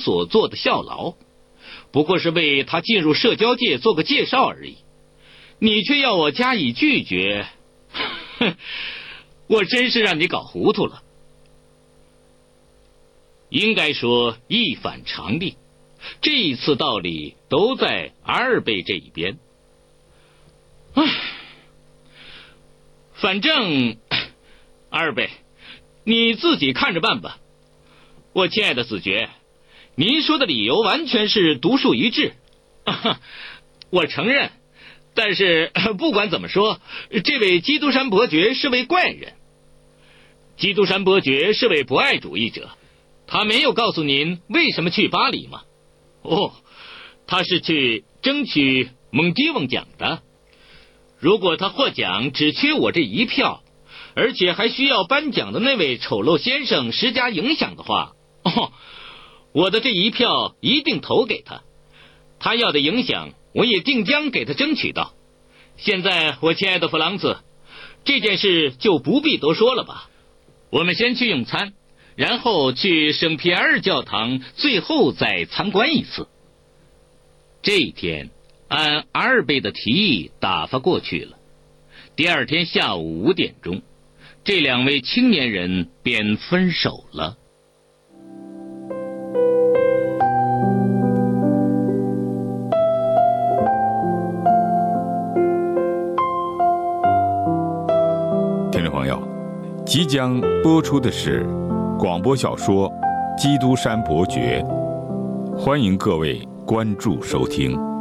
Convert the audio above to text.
所做的效劳，不过是为他进入社交界做个介绍而已。你却要我加以拒绝，我真是让你搞糊涂了。应该说一反常理，这一次道理都在阿尔贝这一边。反正阿尔贝，你自己看着办吧。我亲爱的子爵，您说的理由完全是独树一帜，我承认。但是不管怎么说，这位基督山伯爵是位怪人。基督山伯爵是位博爱主义者，他没有告诉您为什么去巴黎吗？他是去争取蒙迪翁奖的。如果他获奖只缺我这一票，而且还需要颁奖的那位丑陋先生施加影响的话，我的这一票一定投给他。他要的影响我也定将给他争取到。现在我亲爱的弗朗兹，这件事就不必多说了吧。我们先去用餐，然后去圣皮埃尔教堂，最后再参观一次。这一天按阿尔贝的提议打发过去了。第二天下午5点钟，这两位青年人便分手了。 听众朋友，即将播出的是广播小说《基督山伯爵》，欢迎各位关注收听。